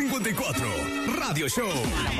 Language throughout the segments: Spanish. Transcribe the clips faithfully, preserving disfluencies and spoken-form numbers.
cincuenta y cuatro, Radio Show.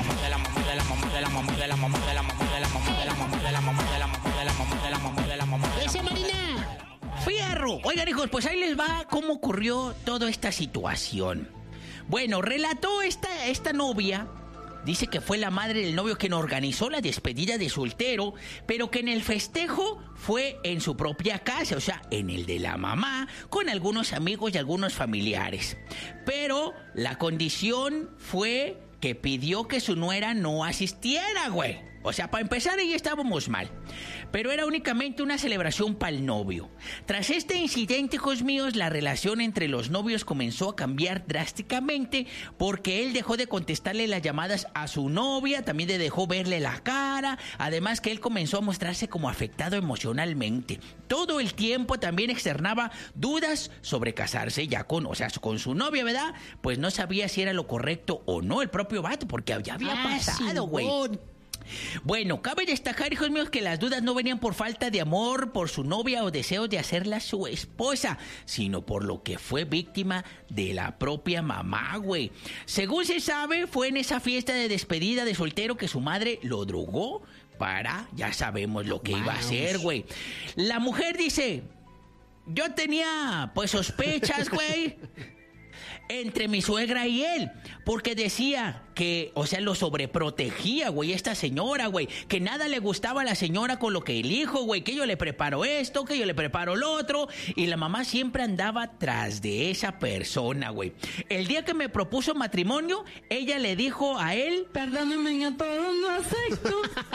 ¡Ese Marina! ¡Fierro! Oigan, hijos, pues ahí les va cómo ocurrió toda esta situación. Bueno, relató esta, esta novia. Dice que fue la madre del novio quien organizó la despedida de soltero, pero que en el festejo fue en su propia casa, o sea, en el de la mamá, con algunos amigos y algunos familiares. Pero la condición fue que pidió que su nuera no asistiera, güey. O sea, para empezar, ahí estábamos mal. Pero era únicamente una celebración para el novio. Tras este incidente, hijos míos, la relación entre los novios comenzó a cambiar drásticamente porque él dejó de contestarle las llamadas a su novia, también le dejó verle la cara, además que él comenzó a mostrarse como afectado emocionalmente. Todo el tiempo también externaba dudas sobre casarse ya con, o sea, con su novia, ¿verdad? Pues no sabía si era lo correcto o no el propio vato, porque ya había ah, pasado, güey. Sí, Bueno, cabe destacar, hijos míos, que las dudas no venían por falta de amor por su novia o deseos de hacerla su esposa, sino por lo que fue víctima de la propia mamá, güey. Según se sabe, fue en esa fiesta de despedida de soltero que su madre lo drogó para, ya sabemos lo que iba a hacer, güey. La mujer dice, yo tenía, pues, sospechas, güey, entre mi suegra y él, porque decía que, o sea, lo sobreprotegía, güey, esta señora, güey, que nada le gustaba a la señora con lo que el hijo, güey, que yo le preparo esto, que yo le preparo lo otro, y la mamá siempre andaba tras de esa persona, güey. El día que me propuso matrimonio, ella le dijo a él, perdóname, a todos no acepto.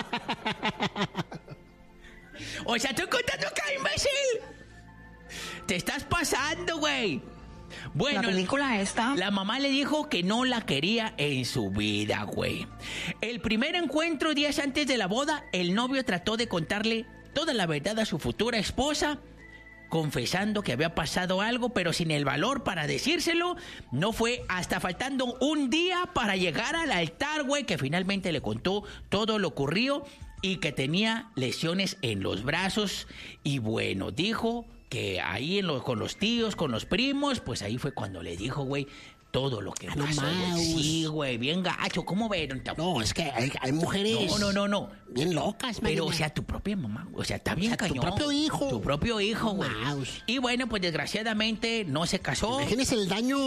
O sea, estoy contando acá, imbécil. Te estás pasando, güey. Bueno, la película esta. La mamá le dijo que no la quería en su vida, güey. El primer encuentro, días antes de la boda, el novio trató de contarle toda la verdad a su futura esposa, confesando que había pasado algo, pero sin el valor para decírselo. No fue hasta faltando un día para llegar al altar, güey, que finalmente le contó todo lo ocurrido y que tenía lesiones en los brazos. Y bueno, dijo que ahí en lo, con los tíos, con los primos, pues ahí fue cuando le dijo, güey, todo lo que ah, pasó, no, güey. Sí, güey, bien gacho. ¿Cómo vieron? No, es que hay, hay mujeres... No, no, no, no. Bien locas, man. Pero, o sea, tu propia mamá, o sea, está bien, o sea, cañón. Tu propio hijo. Tu propio hijo, güey. Mouse. Y bueno, pues desgraciadamente no se casó. Imagínese el daño